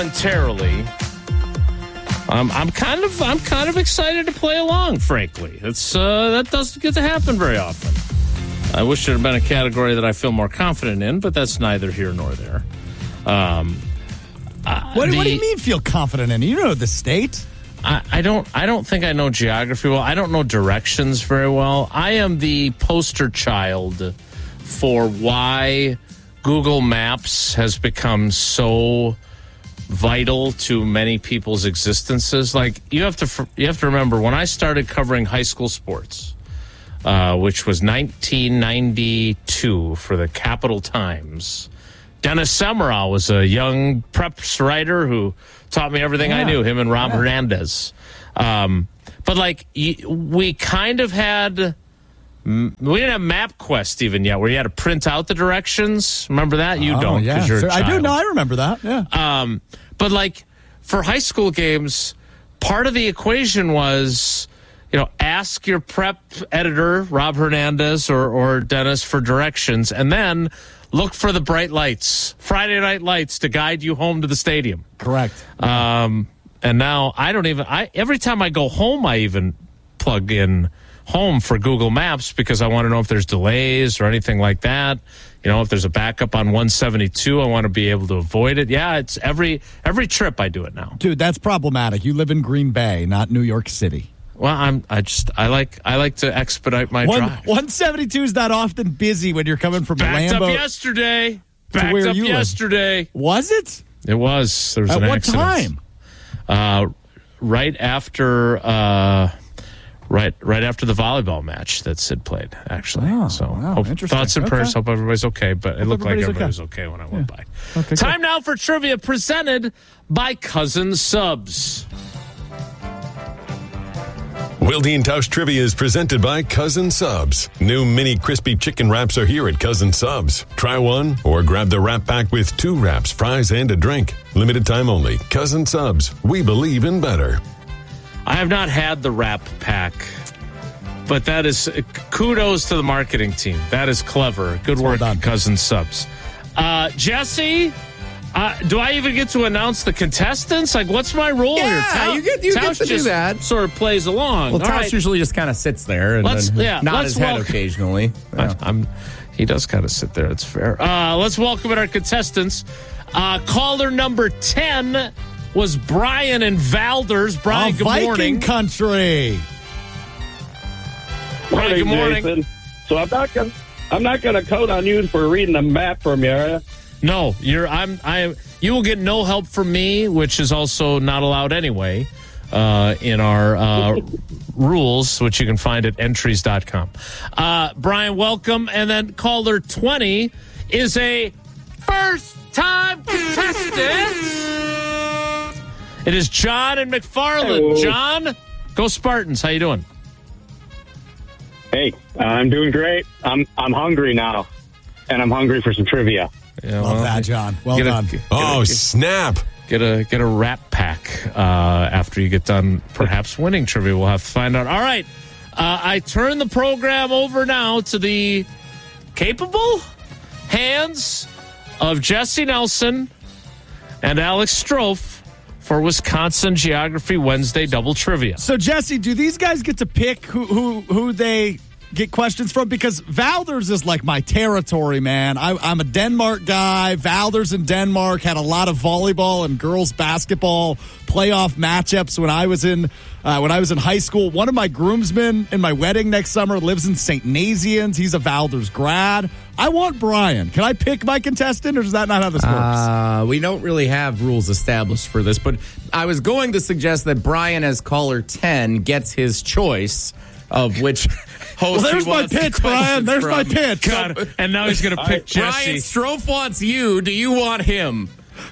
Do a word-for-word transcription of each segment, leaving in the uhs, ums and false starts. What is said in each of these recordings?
Momentarily, um, I'm kind of I'm kind of excited to play along. Frankly, it's uh, that doesn't get to happen very often. I wish there had been a category that I feel more confident in, but that's neither here nor there. Um, uh, what, the, what do you mean feel confident in? You know the state. I, I don't. I don't think I know geography well. I don't know directions very well. I am the poster child for why Google Maps has become so vital to many people's existences. Like you have to. You have to remember when I started covering high school sports, uh, which was nineteen ninety-two for the Capital Times. Dennis Semrau was a young preps writer who taught me everything yeah. I knew, him and Rob yeah. Hernandez. Um, but, like, we kind of had... We didn't have MapQuest even yet, where you had to print out the directions. Remember that? You oh, don't, because yeah. you're a so child. I do. No, I remember that, yeah. Um, but, like, for high school games, part of the equation was... You know, ask your prep editor, Rob Hernandez or, or Dennis, for directions, and then look for the bright lights, Friday night lights, to guide you home to the stadium. Correct. Um, and now I don't even, I every time I go home, I even plug in home for Google Maps because I want to know if there's delays or anything like that. You know, if there's a backup on one seventy-two, I want to be able to avoid it. Yeah, it's every every trip I do it now. Dude, that's problematic. You live in Green Bay, not New York City. Well, I'm. I just. I like. I like to expedite my One, drive. one seventy-two is not often busy when you're coming from Backed Lambeau. up yesterday. Backed up yesterday. Live. Was it? It was. There was At an what accident. time? Uh, right after. Uh, right. Right after the volleyball match that Sid played. Actually. Oh, so wow, hope, interesting. thoughts and Okay. prayers. Hope everybody's okay. But hope it looked like everybody okay. was okay when I went yeah. by. Okay, Time good. now for trivia presented by Cousin Subs. Wilde and Tausch Trivia is presented by Cousin Subs. New mini crispy chicken wraps are here at Cousin Subs. Try one or grab the wrap pack with two wraps, fries, and a drink. Limited time only. Cousin Subs. We believe in better. I have not had the wrap pack, but that is kudos to the marketing team. That is clever. Good Well work, done. Cousin Subs. Uh, Jesse, uh, do I even get to announce the contestants? Like, what's my role Yeah, here? Tau- you get- you get Tausch to do just that. Sort of plays along. Well, All Tausch right. usually just kind of sits there and Let's- then yeah, nod let's his head welcome- occasionally. Yeah. I, I'm. He does kind of sit there. It's fair. Uh, let's welcome in our contestants. Uh, caller number ten was Brian in Valders. Brian, Oh, good Viking morning. country. Brian, good morning. Jason. So I'm not gonna I'm not gonna code on you for reading a map from you, are you? No, you're. I'm. I. You will get no help from me, which is also not allowed anyway uh, in our uh, rules, which you can find at entries dot com. Uh, Brian, welcome. And then caller twenty is a first-time contestant. It is John and McFarland. Hello. John, go Spartans. How you doing? Hey, I'm doing great. I'm I'm hungry now, and I'm hungry for some trivia. Yeah, Love well, that, John. Well get a- done. get a- Oh, get- snap. Get a get a wrap pack uh, after you get done, perhaps winning trivia. We'll have to find out. All right, uh, I turn the program over now to the capable hands of Jesse Nelson and Alex Strofe for Wisconsin Geography Wednesday Double Trivia. So, Jesse, do these guys get to pick who who, who they get questions from? Because Valders is like my territory, man. I, I'm a Denmark guy. Valders in Denmark had a lot of volleyball and girls basketball playoff matchups when I was in uh, when I was in high school. One of my groomsmen in my wedding next summer lives in Saint Nazianz. He's a Valders grad. I want Brian. Can I pick my contestant, or does that not how this works? Uh, we don't really have rules established for this, but I was going to suggest that Brian, as caller ten, gets his choice of which host well, there's he my wants the pitch, Brian. questions There's my from. pitch. God, and now he's going to pick Brian Jesse. Strofe wants you. Do you want him?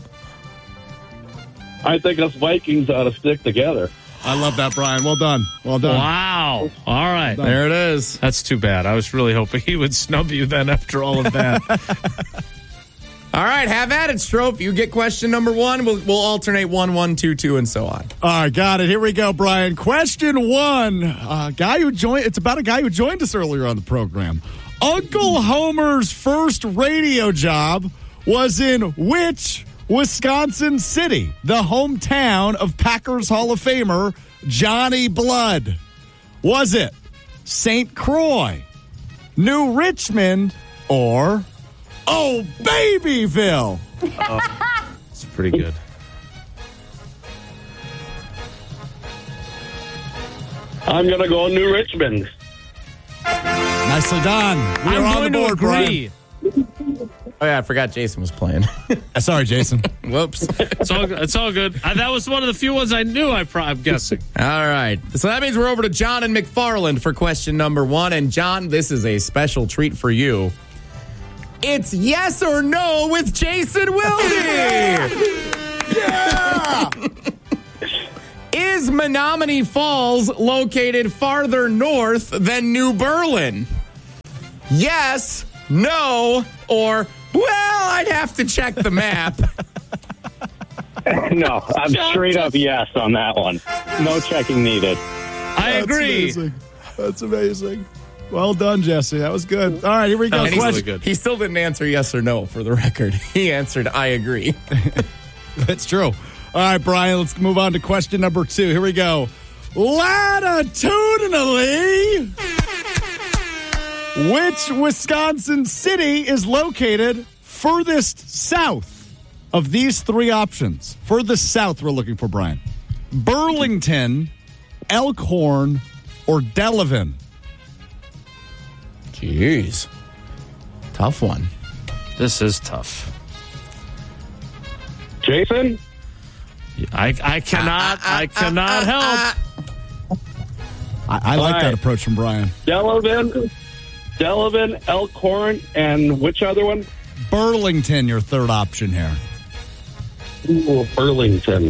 I think us Vikings ought to stick together. I love that, Brian. Well done. Well done. Wow. All right. There it is. That's too bad. I was really hoping he would snub you then after all of that. All right, have at it, Strofe. You get question number one. We'll, we'll alternate one, one, two, two, and so on. All right, got it. Here we go, Brian. Question one. Uh, guy who joined. It's about a guy who joined us earlier on the program. Uncle Homer's first radio job was in which Wisconsin City, the hometown of Packers Hall of Famer Johnny Blood? Was it Saint Croix, New Richmond, or Oh Babyville? It's pretty good. I'm going to go New Richmond. Nicely done. We I'm are on going the board, to agree. Oh, yeah, I forgot Jason was playing. Brian. Sorry, Jason. Whoops. It's all, it's all good. Uh, that was one of the few ones I knew, I pro- I'm guessing. All right. So that means we're over to John and McFarland for question number one. And, John, this is a special treat for you. It's yes or no with Jason Wilde. Yeah! Is Menominee Falls located farther north than New Berlin? Yes, no, or, well, I'd have to check the map. No, I'm straight up yes on that one. No checking needed. I That's agree. amazing. That's amazing. Well done, Jesse. That was good. All right, here we go. And he's Question- really good. He still didn't answer yes or no for the record. He answered, I agree. That's true. All right, Brian, let's move on to question number two. Here we go. Latitudinally, which Wisconsin city is located furthest south of these three options? Furthest south we're looking for, Brian. Burlington, Elkhorn, or Delavan? Jeez. Tough one. This is tough. Jason? I, I cannot, I cannot help. I, I like All that right. approach from Brian. Delavan, Delavan, Elkhorn, and which other one? Burlington, your third option here. Ooh, Burlington.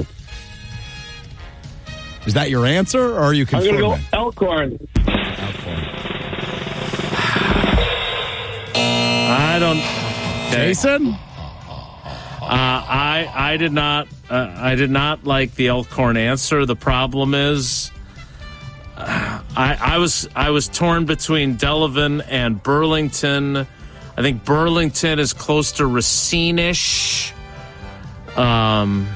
Is that your answer, or are you I'm going confirming? to go Elkhorn. I don't. Okay. Jason? Uh, I I did not uh, I did not like the Elkhorn answer. The problem is, uh, I I was I was torn between Delavan and Burlington. I think Burlington is close to Racine-ish. Um,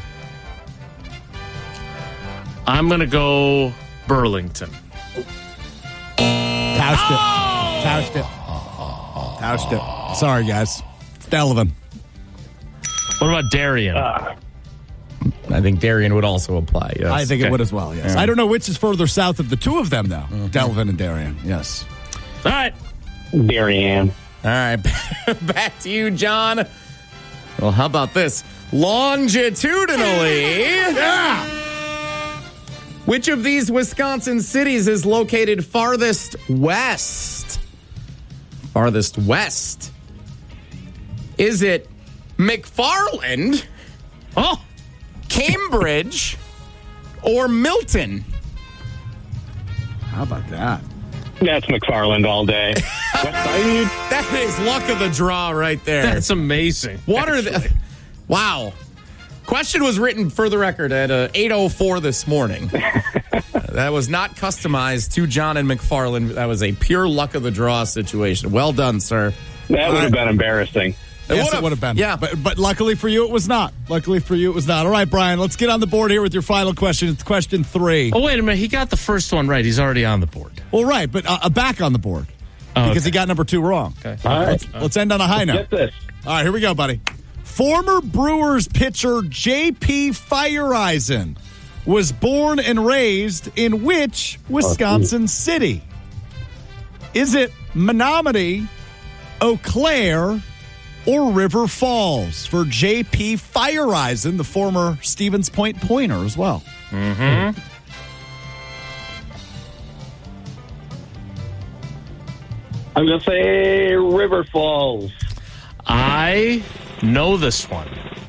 I'm gonna go Burlington. Toushed it. Toushed it. Toushed it. Sorry, guys. It's Delavan. What about Darien? Uh, I think Darien would also apply, yes. I think Okay. it would as well, yes. Yeah. I don't know which is further south of the two of them, though. Delavan and Darien, yes. All right. Darien. All right, back to you, John. Well, how about this? Longitudinally, yeah. Which of these Wisconsin cities is located farthest west? Farthest west. Is it McFarland, Oh, Cambridge, or Milton? How about that? That's McFarland all day. West Side. That is luck of the draw right there. that's amazing. What are the... Wow. Question was written, for the record, at uh, eight oh four this morning. That was not customized to John and McFarland. That was a pure luck of the draw situation. Well done, sir. That would have been embarrassing. Yes, would've. it would have been. Yeah. But, but luckily for you, it was not. Luckily for you, it was not. All right, Brian, let's get on the board here with your final question. It's question three. Oh, wait a minute. He got the first one right. He's already on the board. Well, right, but uh, back on the board. Oh, because okay. he got number two wrong. Okay. All right. Let's end on a high note. Get this. All right, here we go, buddy. Former Brewers pitcher J P Feyereisen was born and raised in which Wisconsin city? Is it Menominee, Eau Claire, or River Falls? For J P Feyereisen, the former Stevens Point Pointer as well. Mm-hmm. I'm going to say River Falls. I know this one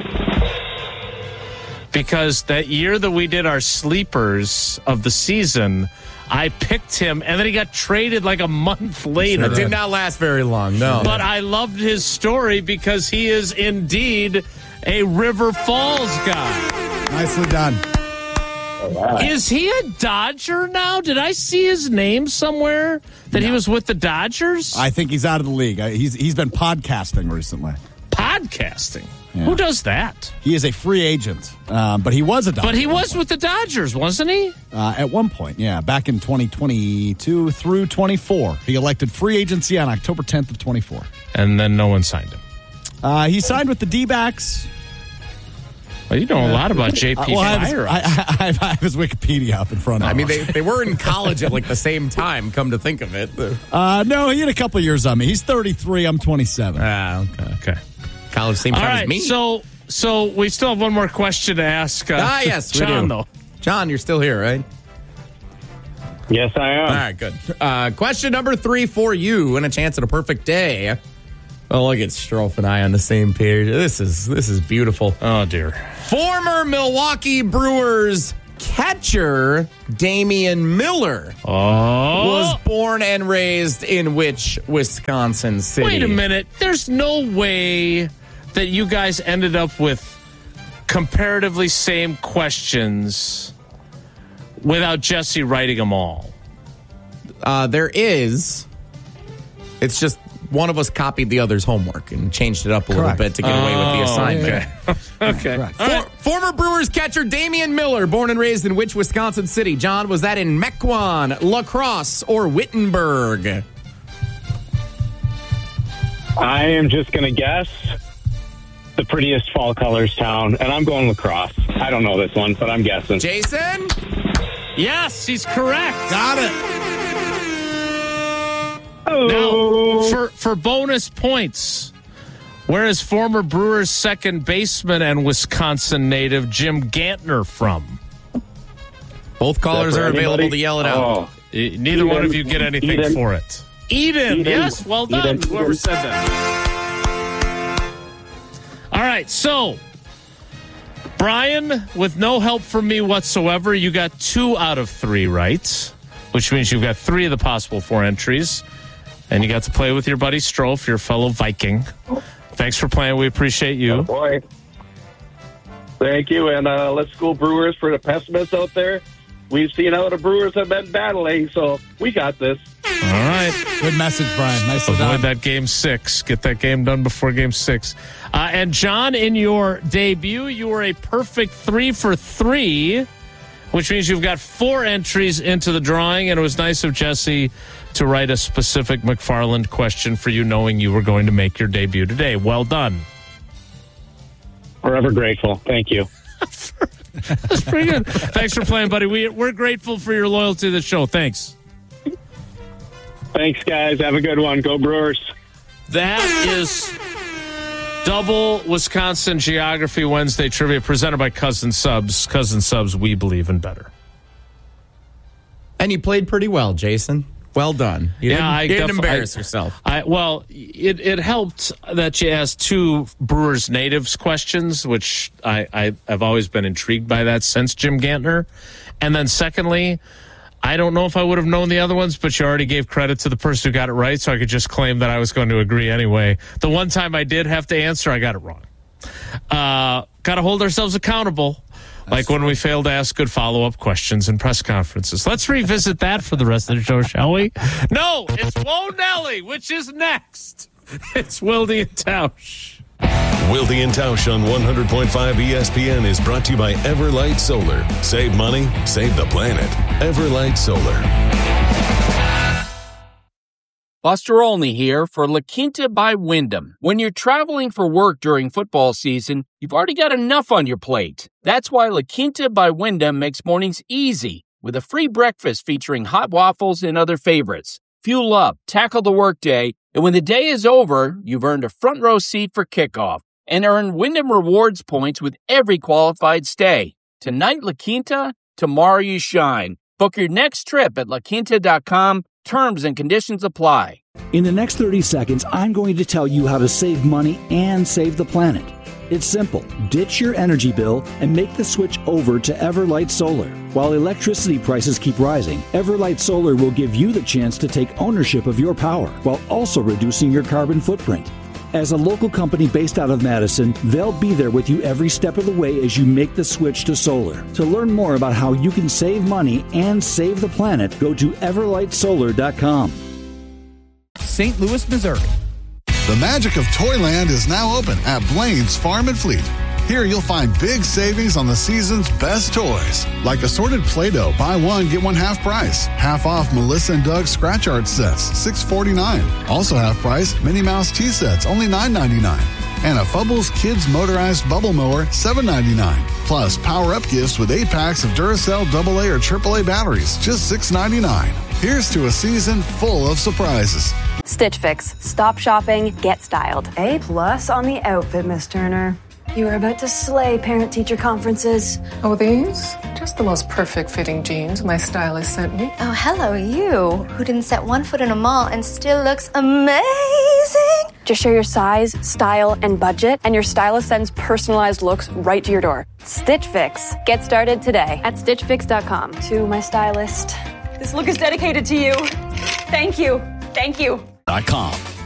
because that year that we did our sleepers of the season, I picked him, and then he got traded like a month later. It did not last very long, no. But I loved his story because he is indeed a River Falls guy. Nicely done. Is he a Dodger now? Did I see his name somewhere that he was with the Dodgers? I think he's out of the league. I, he's he's been podcasting recently. Podcasting. Yeah. Who does that? He is a free agent, um, but he was a Dodger. But he was with the Dodgers, wasn't he? Uh, at one point, yeah, back in twenty twenty-two through twenty-four. He elected free agency on October tenth of twenty-four. And then no one signed him. Uh, he signed with the D-backs. Well, you know a lot about J P. Uh, well, I, have his, I, I, I have his Wikipedia up in front of I me. mean, they, they were in college at like the same time, come to think of it. Uh, no, he had a couple years on me. He's thirty-three. I'm twenty-seven. Ah, okay. Okay. College same All time right, as me. so so we still have one more question to ask. Uh, ah, yes, we John, do. though. John, you're still here, right? Yes, I am. All right, good. Uh, question number three for you, and a chance at a perfect day. Oh, look at Strofe and I on the same page. This is this is beautiful. Oh, dear. Former Milwaukee Brewers catcher Damian Miller Oh. was born and raised in which Wisconsin city? Wait a minute. There's no way that you guys ended up with comparatively same questions without Jesse writing them all. Uh, there is. It's just one of us copied the other's homework and changed it up a Correct. little bit to get away with the Oh, assignment. Okay. Correct. All right. For, former Brewers catcher Damian Miller, born and raised in which Wisconsin city? John, was that in Mequon, La Crosse, or Wittenberg? I am just going to guess the prettiest fall colors town, and I'm going lacrosse. I don't know this one, but I'm guessing. Jason? Yes, he's correct. Got it. Oh. Now, for, for bonus points, where is former Brewers second baseman and Wisconsin native Jim Gantner from? Both callers are available Anybody? to yell it out. Oh. E- Neither one of you get anything Eden. for it. Eden, Eden. yes, well done, Eden. whoever said that. All right, so, Brian, with no help from me whatsoever, you got two out of three right, which means you've got three of the possible four entries, and you got to play with your buddy Strofe, your fellow Viking. Thanks for playing. We appreciate you. Oh, boy. Thank you, and uh, let's go Brewers. For the pessimists out there, we've seen how the Brewers have been battling, so we got this. All right. Good message, Brian. Nice to Avoid done. that game six. Get that game done before game six. Uh, and John, in your debut, you were a perfect three for three, which means you've got four entries into the drawing. And it was nice of Jesse to write a specific McFarland question for you, knowing you were going to make your debut today. Well done. Forever grateful. Thank you. That's pretty good. Thanks for playing, buddy. We, we're grateful for your loyalty to the show. Thanks. Thanks, guys. Have a good one. Go Brewers. That is double Wisconsin Geography Wednesday trivia presented by Cousin Subs. Cousin Subs, we believe in better. And you played pretty well, Jason. Well done. You Yeah, didn't, I you didn't def- embarrass I- yourself. I well, it it helped that you asked two Brewers natives questions, which I, I I've always been intrigued by that since Jim Gantner. And then secondly, I don't know if I would have known the other ones, but you already gave credit to the person who got it right, so I could just claim that I was going to agree anyway. The one time I did have to answer, I got it wrong. Uh, got to hold ourselves accountable, like when we failed to ask good follow-up questions in press conferences. Let's revisit that for the rest of the show, shall we? No, it's Whoa Nelly, which is next. It's Wildy and Tausch. Wildy and Tausch on one hundred point five E S P N is brought to you by Everlight Solar. Save money, save the planet. Everlight Solar. Buster Olney here for La Quinta by Wyndham. When you're traveling for work during football season, you've already got enough on your plate. That's why La Quinta by Wyndham makes mornings easy with a free breakfast featuring hot waffles and other favorites. Fuel up, tackle the workday, and when the day is over, you've earned a front row seat for kickoff and earn Wyndham Rewards points with every qualified stay. Tonight, La Quinta, tomorrow you shine. Book your next trip at la quinta dot com. Terms and conditions apply. In the next thirty seconds, I'm going to tell you how to save money and save the planet. It's simple. Ditch your energy bill and make the switch over to Everlight Solar. While electricity prices keep rising, Everlight Solar will give you the chance to take ownership of your power while also reducing your carbon footprint. As a local company based out of Madison, they'll be there with you every step of the way as you make the switch to solar. To learn more about how you can save money and save the planet, go to everlight solar dot com. Saint Louis, Missouri. The magic of Toyland is now open at Blaine's Farm and Fleet. Here you'll find big savings on the season's best toys, like assorted Play-Doh, buy one, get one half price. Half off Melissa and Doug scratch art sets, six forty-nine. Also half price Minnie Mouse tea sets, only nine ninety-nine. And a Fubbles Kids motorized bubble mower, seven ninety-nine. Plus power-up gifts with eight packs of Duracell double A or triple A batteries, just six ninety-nine. Here's to a season full of surprises. Stitch Fix. Stop shopping, get styled. A plus on the outfit, Miss Turner. You are about to slay parent-teacher conferences. Oh, these? Just the most perfect fitting jeans my stylist sent me. Oh, hello, you, who didn't set one foot in a mall and still looks amazing. Just share your size, style, and budget, and your stylist sends personalized looks right to your door. Stitch Fix. Get started today at stitch fix dot com. To my stylist, this look is dedicated to you. Thank you. Thank you. Dot com.